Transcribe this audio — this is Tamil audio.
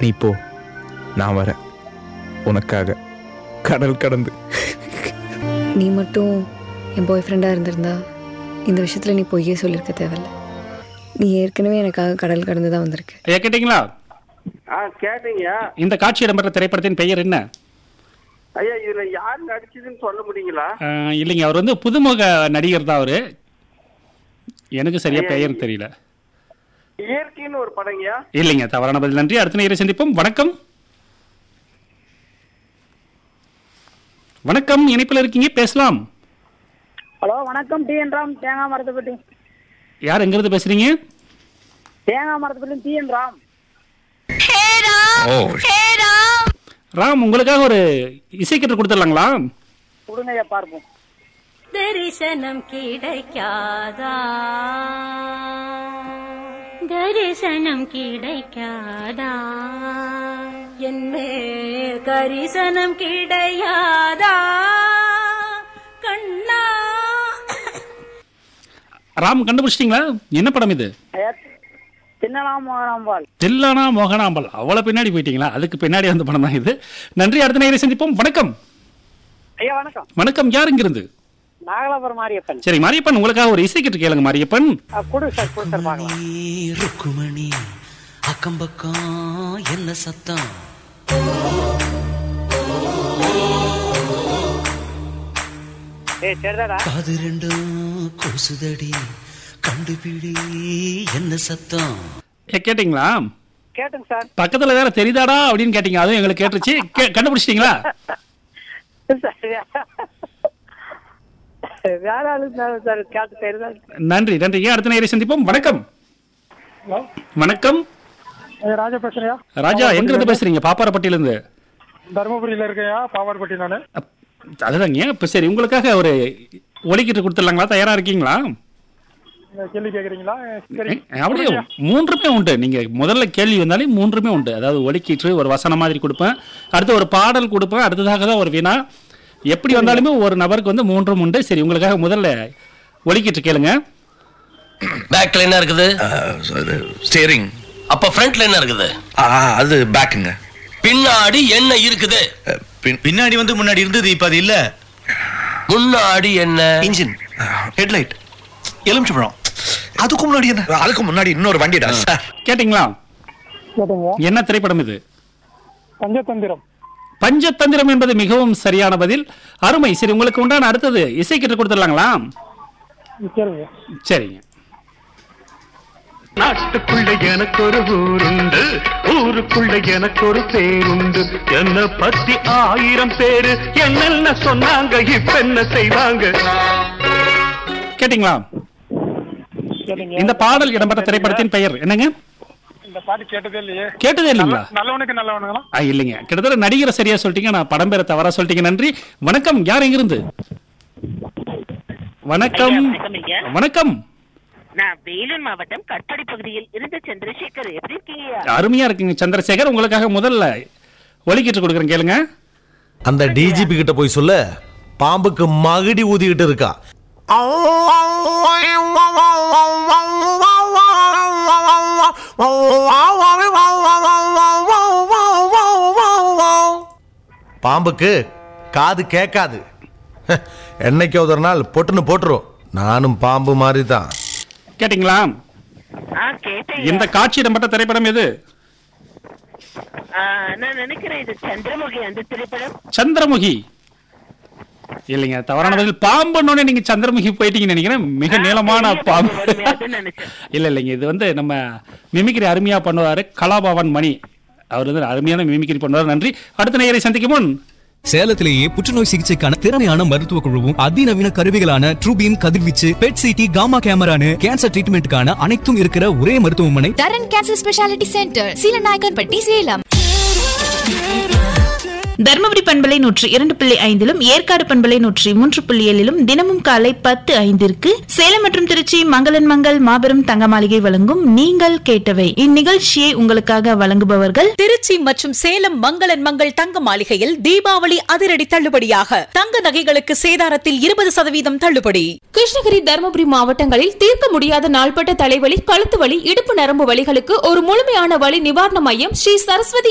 நீ போ, நான் வரேன் உனக்காக கடல் கடந்து. நீ மட்டும் என் பாய் ஃப்ரெண்டாக இருந்திருந்தா இந்த விஷயத்தில் நீ பொய்யே சொல்லியிருக்க தேவையில்ல. நீ ஏற்கனவே எனக்காக கடல் கடந்து தான் வந்திருக்க. கேட்டீங்களா? கேட்டீங்க. இந்த காட்சி இடம்பெற்ற திரைப்படத்தின் பெயர் என்ன? ஐயா, இதுல யார் நடிச்சதுன்னு சொல்ல முடியுங்களா? இல்லைங்க, அவர் வந்து புதுமுக நடிகர் தான் அவரு. எனக்கு சரியா பெயர் தெரியல. இயற்கைன்னு ஒரு படங்கயா? இல்லைங்க, தவறான பதில். நன்றி. அடுத்த நேரம் சந்திப்போம். வணக்கம். வணக்கம், இணைப்பில் இருக்கீங்க, பேசலாம். ஹலோ, வணக்கம். டி என் ராம், தேங்காய் மரத்துப்பட்டி. யார் எங்கிருந்து பேசுறீங்க? தேங்காய் மரத்துப்பட்டி டி என் ராம். ராம், உங்களுக்காக ஒரு இசைக்கட்டு கொடுத்துடலாங்களா? கொடுங்க, பார்ப்போம். தரிசனம் கிடைக்காதா, தரிசனம் கிடைக்காதா, என்னே கரிசனம் கிடையாதா கண்ணா. ராம், கண்டுபிடிச்சிட்டீங்களா? என்ன படம் இது? தில்லானா மோகனாம்பாள். அவ்வளவு பின்னாடி போயிட்டீங்களா? அதுக்கு பின்னாடி வந்த படம் தான் இது. நன்றி. அடுத்த நேரம் சந்திப்போம். வணக்கம். ஐயா வணக்கம். வணக்கம், யார் இங்கிருந்து? நாகலாபுரம் மாரியப்பன். சரி மாரியப்பன், உங்களுக்காக ஒரு இசை கிட்டு கேளுங்க மாரியப்பன். ருக்குமணி அக்கம் பக்கம் என்ன சத்தம், காது ரெண்டும் கொசுதடி கண்டுபிடி என்ன சத்தம். கேட்டீங்களா? கேட்டுங்க சார். பக்கத்துல வேற தெரியுதாடா அப்படின்னு கேட்டீங்க, அதுவும் எங்களுக்கு கேட்டுருச்சு. கண்டுபிடிச்சிட்டீங்களா? நன்றி நன்றி. அடுத்த நேரம் சந்திப்போம். வணக்கம். வணக்கம். ராஜா பேசுறியா? ராஜா, எங்க இருந்து பேசுறீங்க? பாப்பாரப்பட்டியில இருந்து. தர்மபுரியில இருக்கையா? பாப்பாரப்பட்டி நானு. அதுதாங்க. இப்ப சரி, உங்களுக்காக ஒரு ஒலிக்கிட்டு கொடுத்துடலாங்களா? தயாரா இருக்கீங்களா? கேள்வி கேக்குறீங்களா? அப்படியே மூன்றுமே உண்டு. நீங்க முதல்ல கேள்வி வந்தாலே மூன்றுமே உண்டு. அதாவது ஒலிக்கிட்டு ஒரு வசனம் மாதிரி கொடுப்பேன், அடுத்து ஒரு பாடல் கொடுப்பேன், அடுத்ததாக தான் ஒரு வினா. எப்படி வந்தாலுமே ஒரு நபருக்கு வந்து மூன்றும் உண்டு. சரி, உங்களுக்காக முதல்ல ஒலிக்கிட்டு கேளுங்க. பேக்ல என்ன இருக்குது? ஸ்டீரிங். அப்ப ஃப்ரண்ட்ல என்ன இருக்குது? அது பேக்குங்க. பின்னாடி என்ன இருக்குது? பின்னாடி வந்து முன்னாடி இருந்தது, இப்ப அது இல்ல. முன்னாடி என்ன? இன்ஜின், ஹெட்லைட், எலுமிச்சம்பழம். அதுக்கு முன்னாடி என்ன? அதுக்கு முன்னாடி இன்னொரு வண்டிடா. கேட்டீங்களா? என்ன திரைப்படம் இது? பஞ்சதந்திரம். பஞ்சதந்திரம் என்பது மிகவும் சரியான பதில். அருமை. சரி, உங்களுக்கு உண்டான அடுத்தது இசை கிட்ட கொடுத்துடலாங்களா? சரிங்க. நாட்டுக்குள்ள எனக்கு ஒரு ஊருண்டு, ஊருக்குள்ள எனக்கு ஒரு பேருண்டு, என்ன பத்தி 1000 பேரு என்னென்ன சொன்னாங்க, இப்ப என்ன செய்வாங்க. கேட்டீங்களா? இந்த பாடல் இடம்பெற்ற திரைப்படத்தின் பெயர் என்னங்க? இந்த பாட்டு கேட்டதே இல்லையே. கேட்டதே இல்லைங்களா? நல்லவனுக்கு நல்லவனுங்களா? இல்லைங்க, கிட்டத்தட்ட நடிகரை சரியா சொல்லிட்டீங்க, நான் படம் பேரை தவறா சொல்லிட்டீங்க. நன்றி. வணக்கம், யார் எங்கிருந்து? வணக்கம். வணக்கம். நான் வேலூர் மாவட்டம் கட்பாடி பகுதியில் இருந்து சந்திரசேகர். எப்படி இருக்கீங்க? அருமையா இருக்குங்க சந்திரசேகர். உங்களுக்காக முதல்ல ஒலிக்கிட்டு கொடுக்குறேன், கேளுங்க. அந்த டிஜிபி கிட்ட போய் சொல்ல, பாம்புக்கு மகுடி ஊதிக்கிட்டு இருக்கா. பாம்புக்கு காது கேட்காது. என்னைக்கு ஒரு நாள் பொட்டுன்னு போட்டுரும். நானும் பாம்பு மாதிரி தான். கேட்டீங்களா? இந்த காட்சி இடம்பெற்ற திரைப்படம் எது? நான் நினைக்கிறேன் இது சந்திரமுகி. அந்த திரைப்படம் சந்திரமுகி இல்லைங்க, தவறான பதில். பாம்புன்னு நீங்க சந்திரமுகி போயிட்டீங்கன்னு நினைக்கிறேன். மிக நீளமான பாம்பு. இல்ல இல்லைங்க, இது வந்து நம்ம மிமிக்ரி அருமையா பண்ணுவாரு கலாபவன் மணி. அவர் வந்து அருமையான மிமிக்ரி பண்ணுவார். நன்றி. அடுத்த நேயரை சந்திக்கும் முன், சேலத்திலேயே புற்றுநோய் சிகிச்சைக்கான திறமையான மருத்துவ குழுவும் அதிநவீன கருவிகளான ட்ரூபீம் கதிர்வீச்சு, பெட் சிடி, காமா கேமரானு கேன்சர் ட்ரீட்மெண்ட்டுக்கான அனைத்தும் இருக்கிற ஒரே மருத்துவமனை தரன் cancer speciality centre, Seelanaickenpatti, Salem. Dharmapuri பண்பலை 102.5 ஏற்காடு பண்பலை 103.7 தினமும் காலை 10:05 சேலம் மற்றும் திருச்சி மங்களன் மங்கள் மாபெரும் தங்க மாளிகை வழங்கும் நீங்கள் கேட்டவை. இந்நிகழ்ச்சியை உங்களுக்காக வழங்குபவர்கள் திருச்சி மற்றும் சேலம் மங்களன் மங்கள் தங்க மாளிகையில் தீபாவளி அதிரடி தள்ளுபடியாக தங்க நகைகளுக்கு சேதாரத்தில் 20% தள்ளுபடி. கிருஷ்ணகிரி, தர்மபுரி மாவட்டங்களில் தீர்க்க முடியாத நாள்பட்ட தலைவலி, கழுத்து வலி, இடுப்பு நரம்பு வலிகளுக்கு ஒரு முழுமையான வலி நிவாரண மையம் ஸ்ரீ சரஸ்வதி